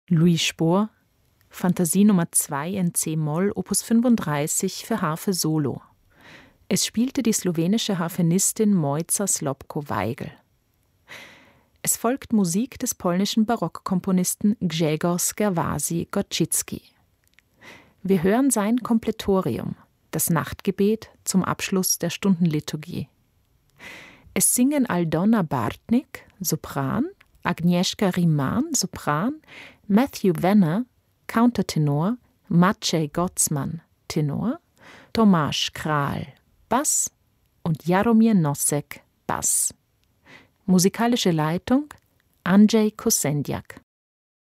Louis Spohr, Fantasie Nummer 2 in c-Moll, Opus 35 für Harfe Solo. Es spielte die slowenische Harfenistin Mojca Slobko-Weigl. Es folgt Musik des polnischen Barockkomponisten Grzegorz Gerwasi-Goczycki. Wir hören sein Kompletorium, das Nachtgebet zum Abschluss der Stundenliturgie. Es singen Aldona Bartnik, Sopran, Agnieszka Riemann, Sopran, Matthew Venner, Countertenor, Maciej Gocman, Tenor, Tomasz Kral, Bass und Jaromir Nosek, Bass. Musikalische Leitung Andrzej Kosendiak.